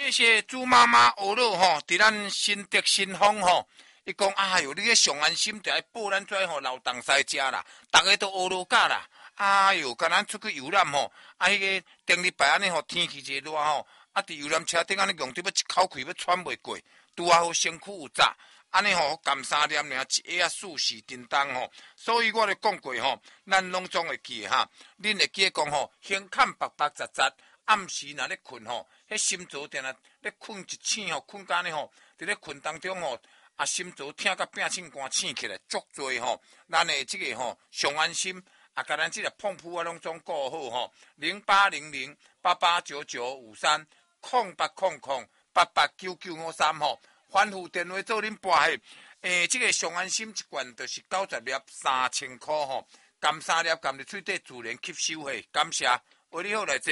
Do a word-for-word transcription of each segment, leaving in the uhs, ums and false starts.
谢谢朱妈妈学了吼，伫咱新德新丰吼，伊讲哎哟，你个上安心就爱报咱遮吼老东西食啦，逐个都学落教啦。哎哟，甲咱出去游览吼，啊迄、那个顶礼拜安尼吼，天气热热吼，啊伫游览车顶安尼用得要一口气要喘袂过，拄啊好身躯有早，安尼吼干三念尔，一下啊四时叮当吼，所以我咧讲过吼，咱拢总会记哈，恁会记讲吼，胸坎白白杂杂，暗时若咧困吼，迄心脏定啊咧困一醒吼，困甲呢吼，伫咧困当中吼。啊，心脏疼甲变凊汗醒起来，足多吼，咱的即个吼上安心，啊，甲咱即个碰扑啊，拢总顾好吼。零八零零八八九九五三空八空空八八九九五三吼，反复电话做恁拨迄，诶，即个上安心一罐就是九十粒三千块吼，含三粒含入嘴底自然吸收嘿，感谢，喂你好来坐。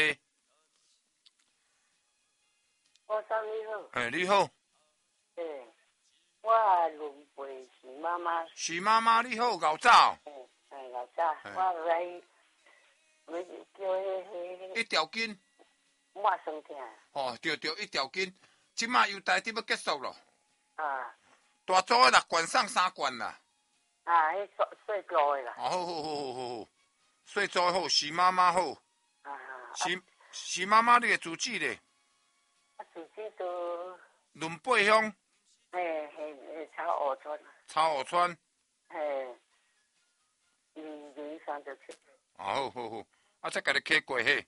我生你好。 诶，你好。 诶。我轮陪徐妈妈。 徐妈妈你好，老早。 诶，诶，老早，我来，要叫迄迄。 一条筋。 我酸痛。 哦，对对，一条筋。即马又台底要结束咯。 啊。 大组的六罐送三罐啦。 啊，迄细细组的啦。 哦，好好好好好好，细组好，徐妈妈好。 啊。 徐徐妈妈你的住址咧？ 啊，住址都。 仑背乡。 嘿嘿，草湖村。 草湖村。 嘿，二零三十七。 哦，好好好，啊，再甲你开过嘿。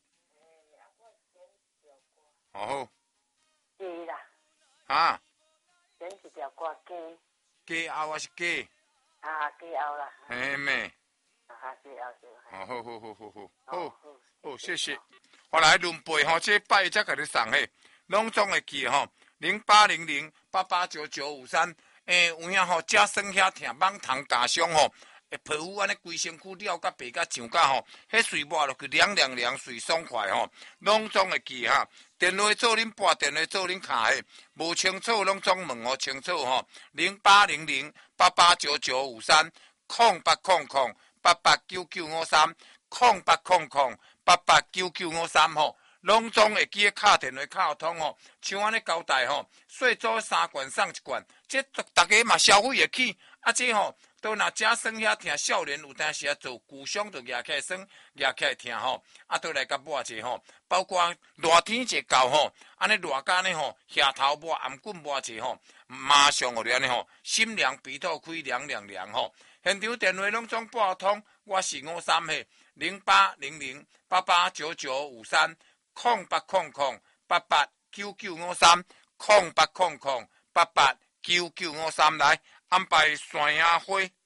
哦好。 鸡啦。 啊。 选一条歌鸡。 鸡后还是鸡？ 啊，鸡后啦。 嘿妹。 啊，鸡后对。 哦，好好好好好，好，好，谢谢。后来轮背吼，这摆才甲你送嘿，拢总会记吼。零八零零八八九九五三，诶，有影吼，食酸遐疼，蠓虫加伤吼，诶，皮肤安尼规身躯了甲白甲上甲吼，迄水抹落去凉凉凉，水爽快吼，拢总会记哈。电话做恁拨，电话做恁卡嘿，无清楚拢总问我清楚吼。零八零零八八九九五三，空八空空八八九九五三，空八空空八八九九五三吼。拢总会记敲电话敲通吼，像安尼交代吼，细组三罐送一罐，这大家嘛消费会起，啊这吼都若食酸遐疼，少年有当时啊做旧伤就压起来酸，压起来疼吼，啊都来甲抹者吼，包括热天一到吼，安尼热甲呢吼，下头抹颔棍抹者吼，马上互你安尼吼，心凉鼻头开凉凉凉吼，现场电话拢总拨通，我是五三嘿，零八零零八八九九五三。空八空空八八九九五三，空八空空八八九九五三来安排山野花